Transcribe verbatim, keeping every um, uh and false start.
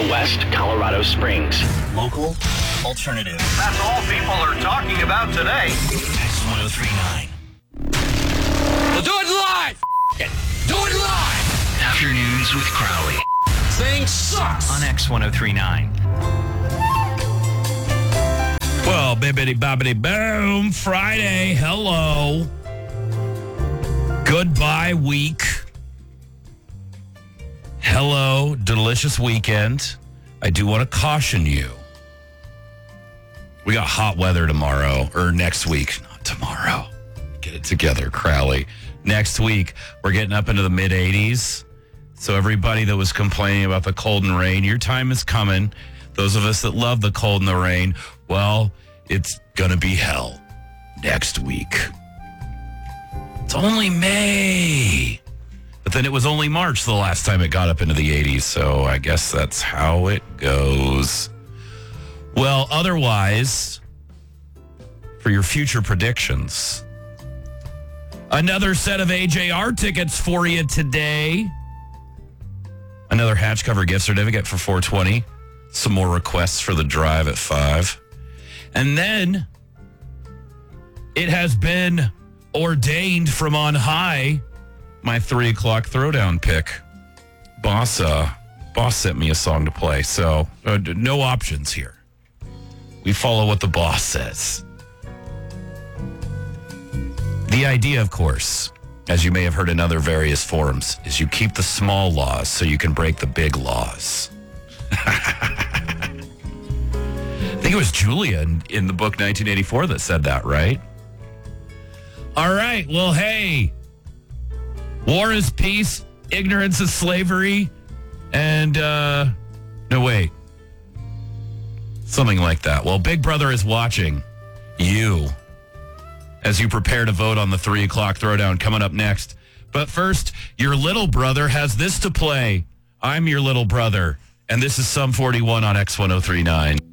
West Colorado Springs. Local alternative. That's all people are talking about today. X ten thirty-nine. We'll do it live! F- it. Do it live! Afternoons with Crowley. Thing sucks! On X ten thirty-nine. Well, bibbidi bobbidi boom, Friday, hello. Goodbye week. Hello, delicious weekend. I do want to caution you. We got hot weather tomorrow, or next week. Not tomorrow. Get it together, Crowley. Next week, we're getting up into the mid eighties. So everybody that was complaining about the cold and rain, your time is coming. Those of us that love the cold and the rain, well, it's going to be hell next week. It's only May. But then it was only March the last time it got up into the eighties, so I guess that's how it goes. Well, otherwise, for your future predictions, another set of A J R tickets for you today. Another hatch cover gift certificate for four twenty. Some more requests for the drive at five. And then it has been ordained from on high, my three o'clock throwdown pick. Boss, uh, boss sent me a song to play, so uh, no options here. We follow what the boss says. The idea, of course, as you may have heard in other various forums, is you keep the small laws so you can break the big laws. I think it was Julia in, in the book nineteen eighty-four that said that, right? All right, well, hey, war is peace, ignorance is slavery, and, uh, no, wait. Something like that. Well, Big Brother is watching you as you prepare to vote on the three o'clock throwdown coming up next. But first, your little brother has this to play. I'm your little brother, and this is Sum forty-one on X ten thirty-nine.